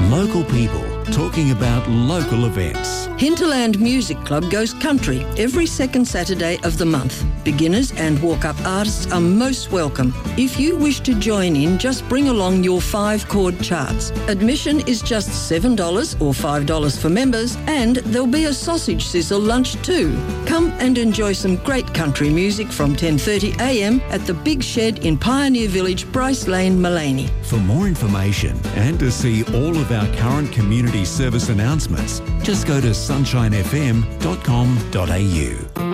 Local people talking about local events. Hinterland Music Club goes country every second Saturday of the month. Beginners and walk-up artists are most welcome. If you wish to join in, just bring along your 5-chord charts. Admission is just $7 or $5 for members, and there'll be a sausage sizzle lunch too. Come and enjoy some great country music from 10:30am at the Big Shed in Pioneer Village, Bryce Lane, Maleny. For more information and to see all of our current community service announcements, just go to sunshinefm.com.au.